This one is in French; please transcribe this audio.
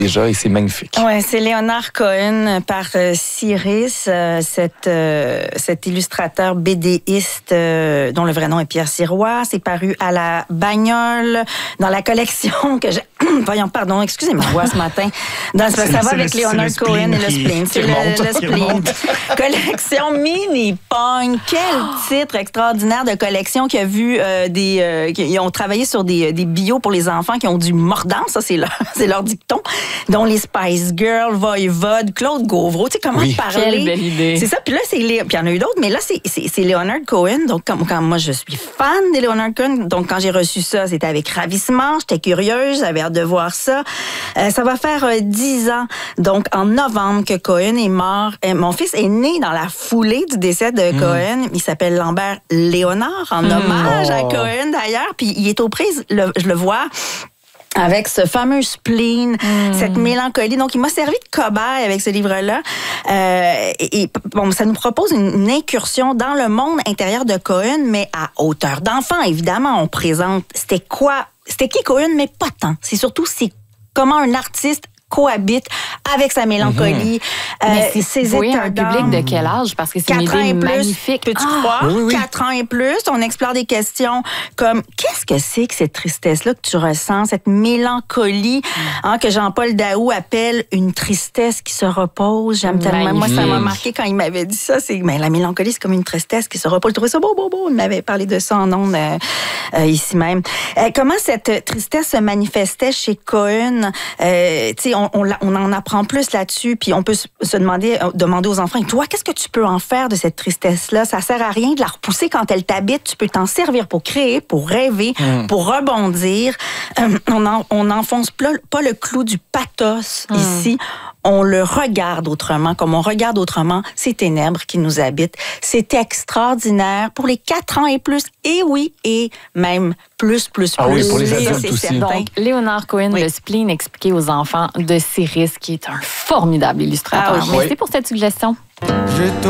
déjà et c'est magnifique. Ouais, c'est Leonard Cohen par Cyrus, cet illustrateur BDiste dont le vrai nom est Pierre Sirois. C'est paru à la Bagnole dans la collection que j'ai... Voyons, pardon, excusez ma voix ce matin. Ça va avec Leonard Cohen et le Spleen. C'est le Spleen. Collection Mini-Pong. Quel titre extraordinaire de collection qui a vu ils ont travaillé sur des bios pour les enfants qui ont du mordant, ça c'est leur dicton, dont les Spice Girls, Voivode, Claude Gauvreau. Tu sais comment parler. Quelle belle idée. C'est ça. Puis là, puis il y en a eu d'autres, mais là, c'est Leonard Cohen. Donc, quand moi, je suis fan de Leonard Cohen, donc quand j'ai reçu ça, c'était avec ravissement. J'étais curieuse, j'avais hâte de voir ça. Ça va faire 10 ans, donc en novembre, que Cohen est mort. Mon fils est né dans la foulée du décès de Cohen. Il s'appelle Lambert Léonard, en hommage à Cohen d'ailleurs. Puis il est aux prises, je le vois, avec ce fameux spleen, cette mélancolie. Donc, il m'a servi de cobaye avec ce livre-là. Bon, ça nous propose une incursion dans le monde intérieur de Cohen, mais à hauteur d'enfant, évidemment. On présente c'était qui Cohen, mais pas tant. C'est surtout comment un artiste cohabite avec sa mélancolie, ses états un public de quel âge? Parce que c'est une idée magnifique. Peux-tu croire? 4 ans et plus. On explore des questions comme qu'est-ce que c'est que cette tristesse-là que tu ressens, cette mélancolie que Jean-Paul Daou appelle une tristesse qui se repose. J'aime tellement. Moi, ça m'a marqué quand il m'avait dit ça. La mélancolie, c'est comme une tristesse qui se repose. Je trouvais ça beau. Il m'avait parlé de ça en ondes ici même. Comment cette tristesse se manifestait chez Cohen? On en apprend plus là-dessus, puis on peut se demander aux enfants, toi, qu'est-ce que tu peux en faire de cette tristesse-là? Ça sert à rien de la repousser quand elle t'habite. Tu peux t'en servir pour créer, pour rêver, pour rebondir. On n'enfonce pas le clou du pathos ici. On le regarde autrement, comme on regarde autrement ces ténèbres qui nous habitent. C'est extraordinaire pour les 4 ans et plus. Et oui, et même plus. Ah oui, pour les adultes aussi. Donc, Leonard Cohen, le spleen expliqué aux enfants de Cyrus, qui est un formidable illustrateur. Ah oui. Merci pour cette suggestion.